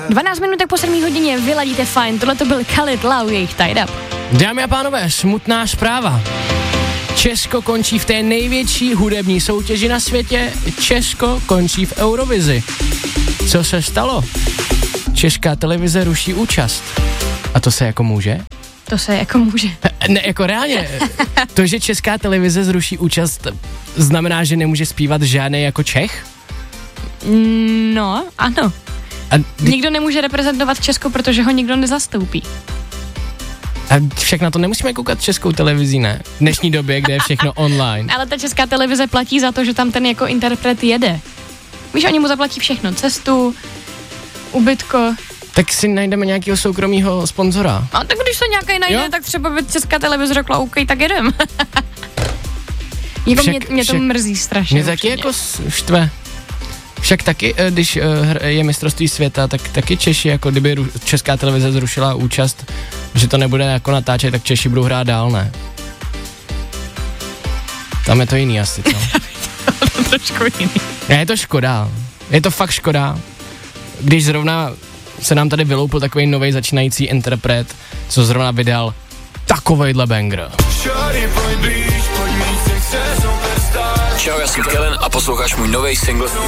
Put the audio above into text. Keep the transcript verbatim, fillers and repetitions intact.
dvanáct minutek po sedmé hodině, vyladíte fajn, tohle to byl Khalid Lau, jejich Tied Up. Dámy a pánové, smutná zpráva. Česko končí v té největší hudební soutěži na světě, Česko končí v Eurovizi. Co se stalo? Česká televize ruší účast. A to se jako může? To se jako může. Ne, jako reálně. To, že Česká televize zruší účast, znamená, že nemůže zpívat žádný jako Čech? No, ano. A kdy... Nikdo nemůže reprezentovat Česko, protože ho nikdo nezastoupí. A však na to nemusíme koukat Českou televizí, ne? V dnešní době, kde je všechno online. Ale ta Česká televize platí za to, že tam ten jako interpret jede. Víš, oni mu zaplatí všechno, cestu, ubytko. Tak si najdeme nějakého soukromého sponzora. A tak když se nějaký najde, jo? Tak třeba by Česká televize řekla, OK, tak jedem. Jako však, mě, mě to však, mrzí strašně. Mě taky jako štve. Však taky, když je mistrovství světa, tak taky Češi, jako kdyby Česká televize zrušila účast, že to nebude jako natáčet, tak Češi budou hrát dál, ne? Tam je to jiný asi, co? To je trošku jiný. Je to škoda. Je to fakt škoda. Když zrovna se nám tady vyloupil takový nový začínající interpret, co zrovna vydal takovejhle banger. Čau, já jsem Kellen a posloucháš můj nový single